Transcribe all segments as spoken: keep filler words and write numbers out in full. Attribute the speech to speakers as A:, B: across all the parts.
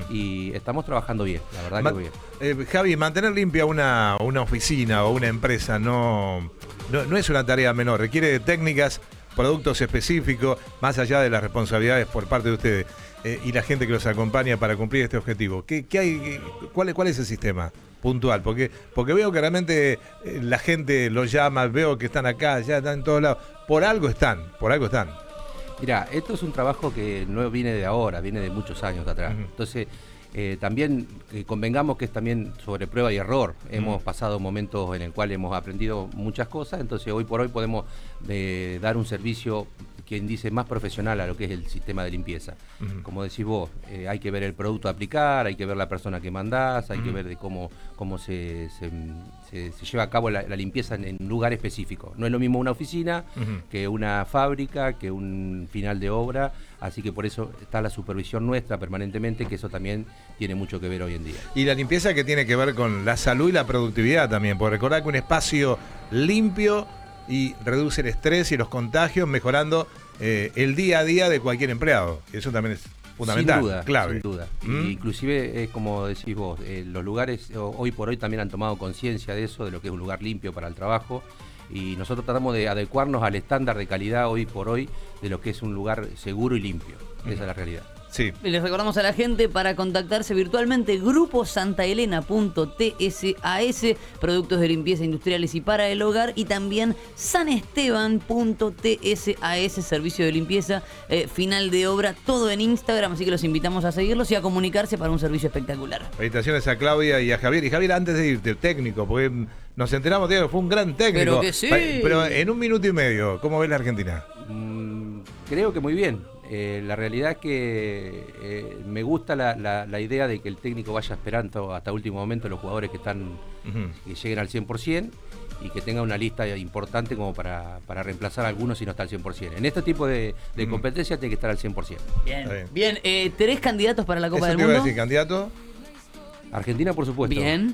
A: y estamos trabajando bien, la verdad
B: Ma
A: que bien.
B: Eh, Javi, mantener limpia una, una oficina o una empresa no, no, no es una tarea menor, requiere de técnicas, productos específicos, más allá de las responsabilidades por parte de ustedes eh, y la gente que los acompaña para cumplir este objetivo. ¿Qué, qué hay, cuál, ¿Cuál es el sistema puntual? Porque, porque veo que realmente eh, la gente los llama, veo que están acá, ya están en todos lados. Por algo están, por algo están.
A: Mirá, esto es un trabajo que no viene de ahora, viene de muchos años atrás. Uh-huh. Entonces, eh, también eh, convengamos que es también sobre prueba y error. Uh-huh. Hemos pasado momentos en el cual hemos aprendido muchas cosas, entonces hoy por hoy podemos eh, dar un servicio, quien dice, más profesional a lo que es el sistema de limpieza. Uh-huh. Como decís vos, eh, hay que ver el producto a aplicar, hay que ver la persona que mandás, hay uh-huh. que ver de cómo, cómo se, se, se, se lleva a cabo la, la limpieza en, en un lugar específico. No es lo mismo una oficina uh-huh. que una fábrica, que un final de obra, así que por eso está la supervisión nuestra permanentemente, que eso también tiene mucho que ver hoy en día.
B: Y la limpieza que tiene que ver con la salud y la productividad también, porque recordar que un espacio limpio y reduce el estrés y los contagios, mejorando eh, el día a día de cualquier empleado. Eso también es fundamental,
A: sin duda,
B: clave.
A: Sin duda.
B: ¿Mm?
A: Inclusive, es como decís vos, eh, los lugares hoy por hoy también han tomado conciencia de eso, de lo que es un lugar limpio para el trabajo, y nosotros tratamos de adecuarnos al estándar de calidad hoy por hoy de lo que es un lugar seguro y limpio. ¿Mm? Esa es la realidad.
B: Sí.
C: Les recordamos a la gente para contactarse virtualmente grupo santa elena punto t s a s, productos de limpieza industriales y para el hogar, y también san esteban punto t s a s, servicio de limpieza, eh, final de obra, todo en Instagram, así que los invitamos a seguirlos y a comunicarse para un servicio espectacular.
B: Felicitaciones a Claudia y a Javier. Y Javier, antes de irte, técnico, porque nos enteramos de que fue un gran técnico.
C: Pero que sí.
B: Pero en un minuto y medio, ¿cómo ves la Argentina?
A: Mm, creo que muy bien. Eh, la realidad es que eh, me gusta la, la, la idea de que el técnico vaya esperando hasta último momento los jugadores que están uh-huh. que lleguen al cien por ciento y que tenga una lista importante como para, para reemplazar a algunos si no está al cien por ciento. En este tipo de, de uh-huh. competencia tiene que estar al cien por ciento.
C: Bien, bien. bien eh, ¿tenés candidatos para la Copa
B: Eso
C: del
B: te
C: Mundo?
B: Iba a decir, ¿candidato?
A: Argentina, por supuesto.
C: Bien.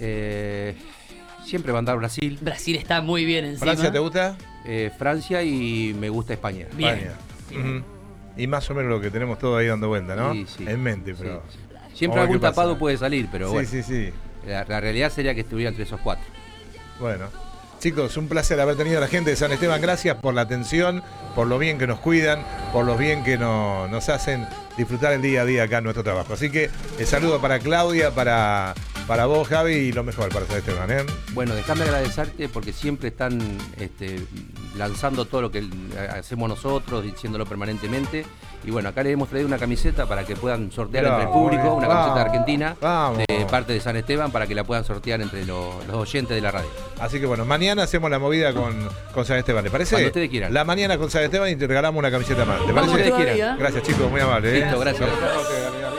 A: Eh, siempre va a andar Brasil.
C: Brasil está muy bien encima.
B: ¿Francia te gusta?
A: Eh, Francia y me gusta España.
C: Bien.
B: España. Bien. Uh-huh. Y más o menos lo que tenemos todo ahí dando vuelta, ¿no?
A: Sí, sí.
B: En mente, pero...
A: Sí, sí. Siempre algún tapado puede salir, pero
B: sí,
A: bueno.
B: Sí, sí, sí.
A: La, la realidad sería que estuviera entre esos cuatro.
B: Bueno. Chicos, un placer haber tenido a la gente de San Esteban. Gracias por la atención, por lo bien que nos cuidan, por lo bien que no, nos hacen disfrutar el día a día acá en nuestro trabajo. Así que el saludo para Claudia, para, para vos, Javi, y lo mejor para San Esteban, ¿eh?
A: Bueno, déjame agradecerte porque siempre están este, lanzando todo lo que hacemos nosotros, diciéndolo permanentemente. Y bueno, acá les hemos traído una camiseta para que puedan sortear Mirá, entre el público, una
B: vamos,
A: camiseta argentina
B: vamos.
A: de parte de San Esteban para que la puedan sortear entre los, los oyentes de la radio.
B: Así que bueno, mañana hacemos la movida con, con San Esteban, ¿le parece?
A: Cuando ustedes quieran.
B: La mañana con San Esteban y te regalamos una camiseta más, ¿te
A: Cuando
B: parece?
A: ustedes quieran.
B: Gracias chicos, muy amable. ¿eh?
A: Listo, gracias.